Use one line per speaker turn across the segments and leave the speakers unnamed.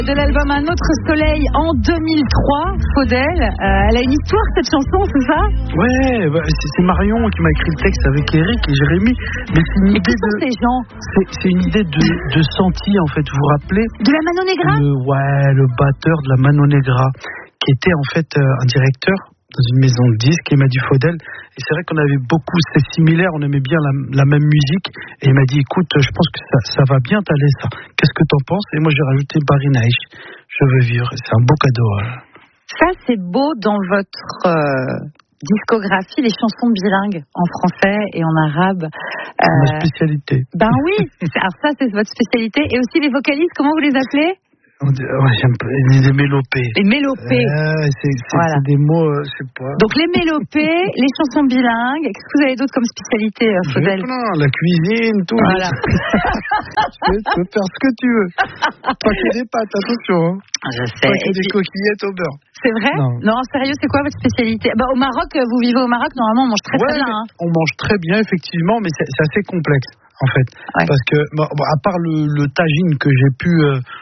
De l'album Un autre soleil en 2003, Faudel, elle a une histoire cette chanson, c'est ça?
Ouais, c'est Marion qui m'a écrit le texte avec Eric et Jérémy. Mais c'est une idée
de ces gens.
C'est une idée de Santi en fait, vous vous rappelez?
De la Mano Negra?
Le batteur de la Mano Negra, qui était en fait un directeur dans une maison de disques, et il m'a dit Faudel, et c'est vrai qu'on avait beaucoup, c'est similaire, on aimait bien la même musique, et il m'a dit écoute, je pense que ça va bien t'aller ça, qu'est-ce que t'en penses? Et moi j'ai rajouté Barry Naïch, je veux vivre, c'est un beau cadeau.
Ça c'est beau dans votre discographie, les chansons bilingues en français et en arabe.
Ma spécialité.
Ben oui, alors ça c'est votre spécialité, et aussi les vocalistes, comment vous les appelez?
J'aime les mélopées.
Les mélopées.
C'est des mots, je sais pas.
Donc les mélopées, les chansons bilingues. Qu'est-ce que vous avez d'autre comme spécialité, Faudel?
La cuisine, tout.
Voilà.
Tu peux faire ce que tu veux. Pas que des pâtes, attention.
Je sais.
Pas que des coquillettes au beurre.
C'est vrai? Non, sérieux, c'est quoi votre spécialité? Au Maroc, vous vivez au Maroc, normalement on mange très bien. Hein.
On mange très bien, effectivement, mais c'est assez complexe, en fait. Ouais. Parce que, à part le tagine que j'ai pu...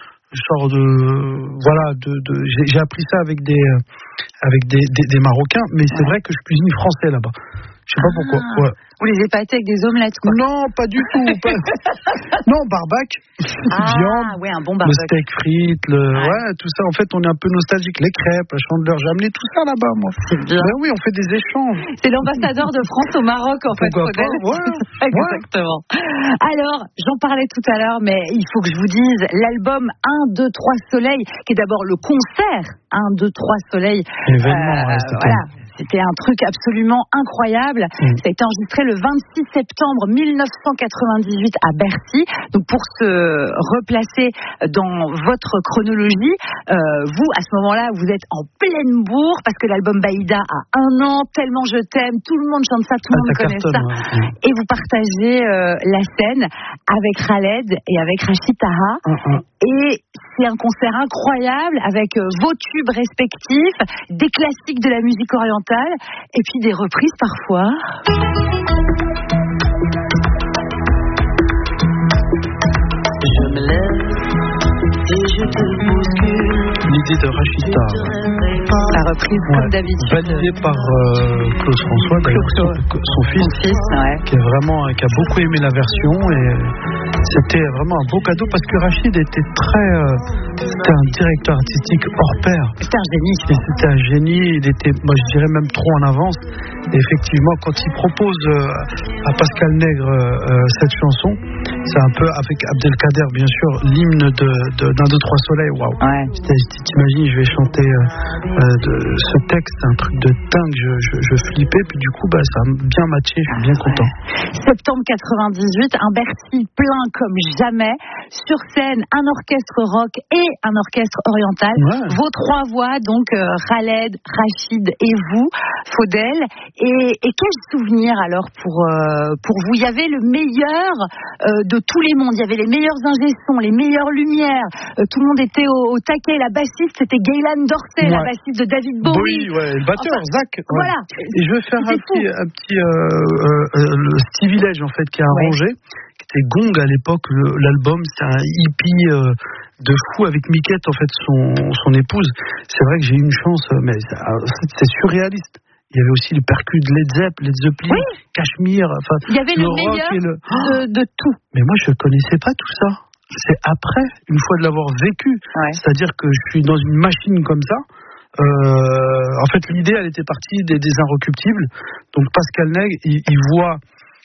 j'ai appris ça avec des Marocains, mais c'est vrai que je cuisine français là-bas. Je sais pas pourquoi. Ouais.
Vous les épatez avec des omelettes, quoi?
Non, pas du tout. Non, barbac, viande,
un bon barbac.
Le steak frites, tout ça. En fait, on est un peu nostalgique. Les crêpes, la chandeleur, j'ai amené tout ça là-bas, moi.
C'est bien.
Ben oui, on fait des échanges.
C'est l'ambassadeur de France au Maroc, en fait.
Faudel.
Exactement. Alors, j'en parlais tout à l'heure, mais il faut que je vous dise, l'album 1, 2, 3 Soleil, qui est d'abord le concert 1, 2, 3 Soleil.
Événement,
C'était un truc absolument incroyable. Ça a été enregistré le 26 septembre 1998 à Bercy. Donc pour se replacer dans votre chronologie, vous, à ce moment-là, vous êtes en pleine bourre parce que l'album Baïda a 1 an, Tellement je t'aime, tout le monde chante ça, tout le monde connaît ça. Et vous partagez la scène avec Khaled et avec Rachid Taha. Et c'est un concert incroyable avec vos tubes respectifs, des classiques de la musique orientale et puis des reprises parfois.
Je me lève et je te bouscule.
L'idée de Rachid Taha.
La reprise comme d'habitude.
Validée par Claude François, d'ailleurs, son fils, qui a beaucoup aimé la version, et c'était vraiment un beau cadeau parce que Rachid était c'était un directeur artistique hors pair.
C'était un génie.
C'était un génie, il était, moi je dirais même trop en avance. Et effectivement, quand il propose à Pascal Nègre cette chanson, c'est un peu avec Abdelkader, bien sûr, l'hymne d'un 2, 3 Soleil. Waouh.
Ouais.
T'imagines, je vais chanter ce texte, c'est un truc de dingue. Je flippais, puis du coup, ça a bien matché, je suis bien content.
Septembre 98, un Bercy plein comme jamais. Sur scène, un orchestre rock et un orchestre oriental. Vos 3 voix, donc Khaled, Rachid et vous, Faudel. Et quel souvenir alors pour vous? Il y avait le meilleur de tous les mondes. Il y avait les meilleurs ingé-sons, les meilleures lumières. Tout le monde était au taquet. La bassiste, c'était Gaylan Dorsey, la bassiste de David Bowie.
Le batteur, Zach.
Voilà.
Et je vais faire un petit le Stevie Ledge, en fait, qui a arrangé. C'était Gong à l'époque, l'album, c'était un hippie de fou avec Miquette, en fait, son épouse. C'est vrai que j'ai eu une chance, mais c'est surréaliste. Il y avait aussi le percus de Led Zeppelin, Cachemire,
il y avait le meilleur de tout.
Mais moi, je connaissais pas tout ça. C'est après, une fois de l'avoir vécu. C'est-à-dire que je suis dans une machine comme ça. En fait, l'idée, elle était partie des Inrecuptibles. Donc, Pascal Nègre, il voit...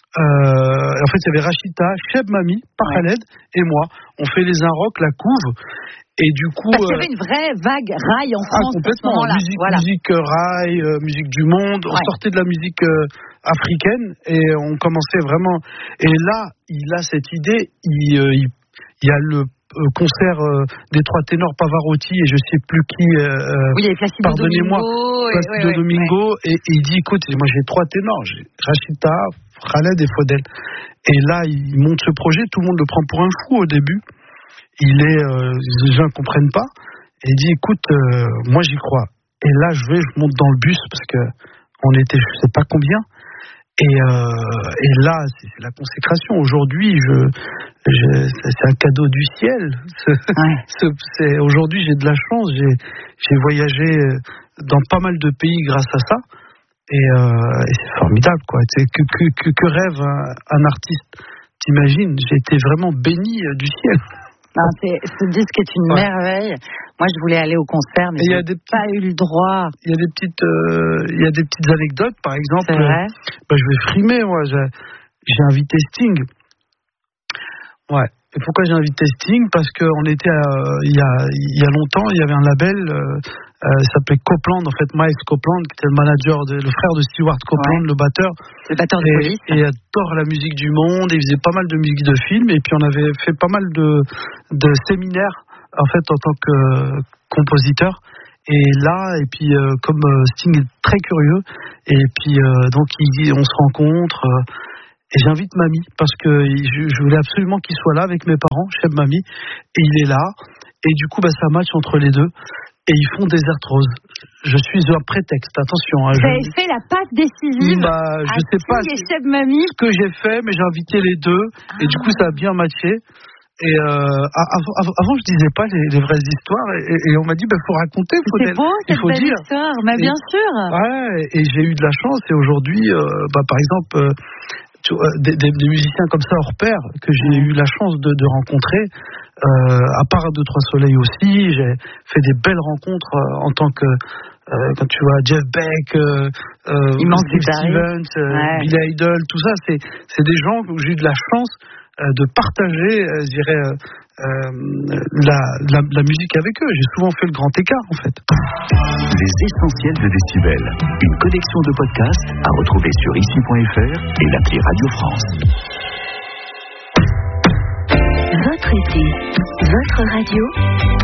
en fait, il y avait Rachida, Cheb Mami, Khaled et moi. On fait les Inrock, la couve. Et du coup,
parce qu'il y avait une vraie vague rail en France.
Complètement.
À ce moment-là.
Musique rail, musique du monde. On sortait de la musique africaine et on commençait vraiment. Et là, il a cette idée. Il y a le concert des 3 ténors Pavarotti et je sais plus qui. Pardonnez-moi. Placido Domingo. Et il dit, écoute, moi j'ai 3 ténors. J'ai Rachida, Khaled et Faudel. Et là, il monte ce projet. Tout le monde le prend pour un fou au début. Les gens ne comprennent pas. Et il dit, écoute, moi j'y crois. Et là, je monte dans le bus parce que on était, je sais pas combien. Et là, c'est la consécration. Aujourd'hui, c'est un cadeau du ciel. Aujourd'hui, j'ai de la chance. J'ai voyagé dans pas mal de pays grâce à ça. Et c'est formidable, quoi. Que rêve un artiste, t'imagines? J'ai été vraiment béni du ciel.
Non, ce disque est une merveille. Moi, je voulais aller au concert, mais je n'ai pas eu le droit.
Il y a des petites anecdotes, par exemple.
C'est vrai.
Je vais frimer, moi. J'ai invité Sting. Ouais. Et pourquoi j'ai invité Sting? Parce qu'on était il y a longtemps, il y avait un label, il s'appelait Copeland, en fait, Miles Copeland, qui était le manager, le frère de Stewart Copeland, le batteur.
Le batteur de Police.
Et il adore la musique du monde, et il faisait pas mal de musique de film, et puis on avait fait pas mal de séminaires, en fait, en tant que compositeur. Et là, comme Sting est très curieux, et puis donc on se rencontre. Et j'invite Mamie, parce que je voulais absolument qu'il soit là avec mes parents, chez Mamie, et il est là, et du coup, ça match entre les deux, et ils font Desert Rose. Je suis un prétexte, attention.
Vous avez fait la passe décisive
je sais pas
ce
que j'ai fait, mais j'ai invité les deux, et du coup, ça a bien matché. Et avant, je disais pas les vraies histoires, et on m'a dit, faut raconter,
c'est beau, cette belle dire. Histoire, mais bien sûr.
Ouais, et j'ai eu de la chance, et aujourd'hui, par exemple, des musiciens comme ça hors pair que j'ai eu la chance de rencontrer, à part 2-3 soleils aussi, j'ai fait des belles rencontres en tant que quand tu vois Jeff Beck, Steve Stevens, Billy Idol, tout ça, c'est des gens où j'ai eu de la chance de partager, je dirais, la musique avec eux. J'ai souvent fait le grand écart, en fait.
Les essentiels de Décibel, une collection de podcasts à retrouver sur ici.fr et l'appli Radio France.
Votre été, votre radio.